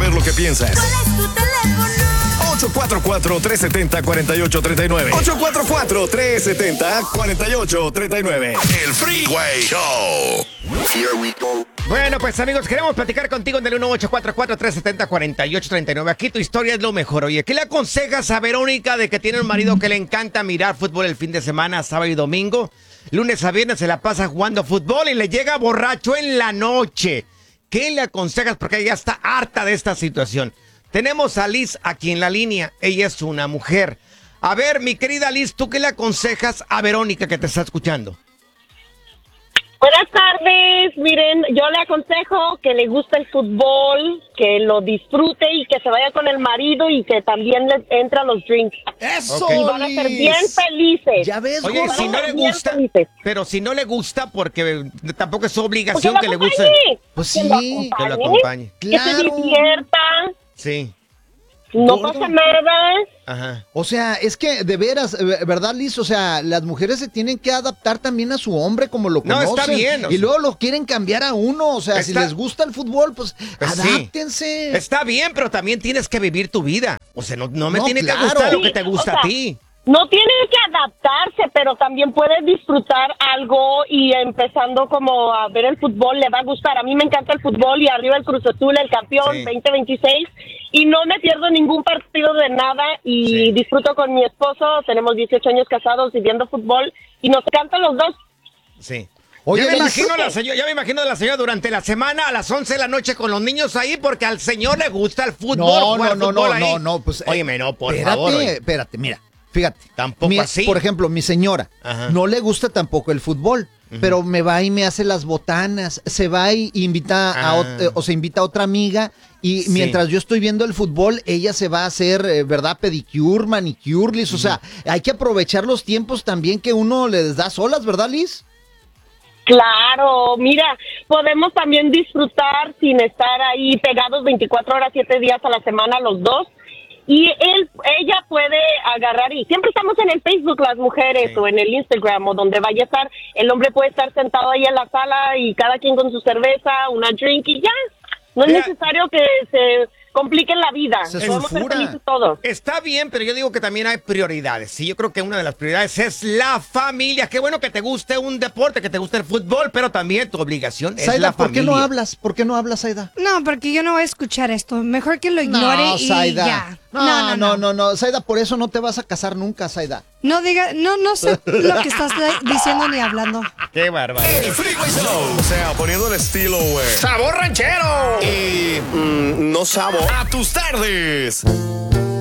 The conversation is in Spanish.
saber lo que piensas. ¿Cuál es tu teléfono? 844-370-4839. 844-370-4839. El Freeway Show. Here we go. Bueno, pues amigos, queremos platicar contigo en el 1844-370-4839. Aquí tu historia es lo mejor. Oye, ¿qué le aconsejas a Verónica de que tiene un marido que le encanta mirar fútbol el fin de semana, sábado y domingo? Lunes a viernes se la pasa jugando fútbol y le llega borracho en la noche. ¿Qué le aconsejas? Porque ella está harta de esta situación. Tenemos a Liz aquí en la línea. Ella es una mujer. A ver, mi querida Liz, ¿tú qué le aconsejas a Verónica que te está escuchando? Buenas tardes, miren, yo le aconsejo que le guste el fútbol, que lo disfrute y que se vaya con el marido y que también le entran los drinks. ¡Eso, Ok. Y van a ser Liz! bien felices. Ya ves, Oye, gordo. si no le Bien gusta, felices. pero si no le gusta, porque tampoco es su Pues obligación lo que le guste. acompañe, Pues que sí, que lo acompañe. que se Claro. divierta, Sí, no Gordo. pasa nada. ajá. O sea, es que de veras, ¿verdad, Liz? O sea, las mujeres se tienen que adaptar también a su hombre como lo No, conocen. está bien, o Y sea. luego lo quieren cambiar a uno. O sea, si Está- les gusta el fútbol, pues, Pues sí. adáptense. Está bien, pero también tienes que vivir tu vida. O sea, no me No, tiene claro. que gustar lo que Sí, te gusta o sea, a ti. No tiene que adaptarse, pero también puede disfrutar algo y empezando como a ver el fútbol, le va a gustar. A mí me encanta el fútbol y arriba el Cruz Azul, el campeón Sí. 2026, y no me pierdo ningún partido de nada y Sí. disfruto con mi esposo. Tenemos 18 años casados y viendo fútbol y nos encantan los dos. Sí. Oye, ya me Liz, imagino a la señora, ya me imagino a la señora durante la semana a las 11 de la noche con los niños ahí porque al señor le gusta el fútbol. jugar fútbol ahí. no, pues. Óyeme, no, por espérate, favor. Oye. espérate, mira, fíjate. Tampoco así. Por ejemplo, mi señora Ajá. no le gusta tampoco el fútbol, pero me va y me hace las botanas, se va y invita o se invita a otra amiga y Sí. mientras yo estoy viendo el fútbol, ella se va a hacer, ¿verdad? Pedicure, manicure, Liz. O sea, hay que aprovechar los tiempos también que uno les da solas, ¿verdad, Liz? Claro, mira, podemos también disfrutar sin estar ahí pegados 24 horas, 7 días a la semana los dos. Y ella puede agarrar y siempre estamos en el Facebook las mujeres Sí. o en el Instagram o donde vaya a estar. El hombre puede estar sentado ahí en la sala y cada quien con su cerveza, una drink y ya. No es Mira, necesario que se compliquen la vida. Se Podemos ser sulfura. felices todos. Está bien, pero yo digo que también hay prioridades. Sí, yo creo que una de las prioridades es la familia. Qué bueno que te guste un deporte, que te guste el fútbol, pero también tu obligación es Saida, la ¿por qué familia. no hablas? ¿Por qué no hablas, Saida? No, porque yo no voy a escuchar esto. Mejor que lo ignore y Saida. ya. No, Saida, por eso no te vas a casar nunca, Saida. No diga, no sé lo que estás diciendo ni hablando. Qué barbaridad. El Freeway Show. O sea, poniendo el estilo, güey. ¡Sabor ranchero! Y no sabor a tus tardes.